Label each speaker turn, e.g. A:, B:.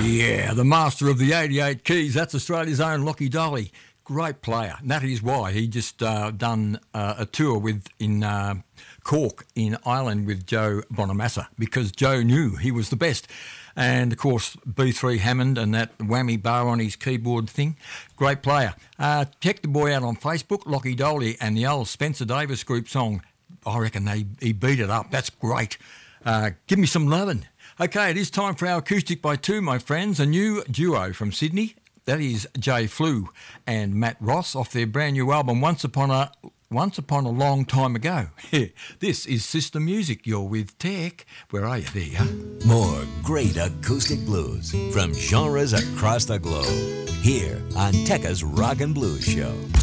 A: Yeah, the master of the 88 keys. That's Australia's own Lockie Dolly. Great player. And that is why he just done a tour in Cork in Ireland with Joe Bonamassa, because Joe knew he was the best. And, of course, B3 Hammond and that whammy bar on his keyboard thing. Great player. Check the boy out on Facebook, Lockie Dolly, and the old Spencer Davis group song. I reckon he beat it up. That's great. Give me some lovin'. Okay, it is time for our Acoustic by Two, my friends. A new duo from Sydney. That is Jay Flew and Matt Ross off their brand new album, Once Upon a Long Time Ago. This is Sister Music. You're with Tech. Where are you? There you are.
B: More great acoustic blues from genres across the globe. Here on Tekka's Rock and Blues Show.